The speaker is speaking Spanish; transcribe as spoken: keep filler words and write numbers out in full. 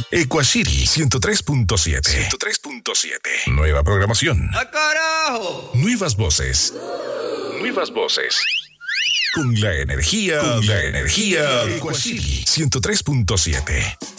Ecuashiri ciento tres punto siete. ciento tres punto siete. Nueva programación. ¡Ah, carajo! Nuevas voces. Nuevas voces. Con la energía, con la energía de Ecuashiri ciento tres punto siete.